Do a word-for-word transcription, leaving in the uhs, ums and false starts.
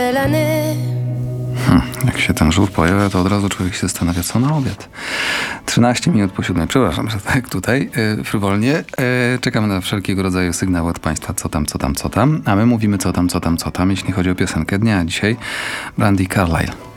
belle année. Hmm, jak się ten żółw pojawia, to od razu człowiek się zastanawia, co na obiad. trzynaście minut po siódmej. Przepraszam, że tak tutaj yy, frywolnie. Yy, czekamy na wszelkiego rodzaju sygnały od Państwa, co tam, co tam, co tam. A my mówimy co tam, co tam, co tam, jeśli chodzi o piosenkę dnia. Dzisiaj Brandi Carlile.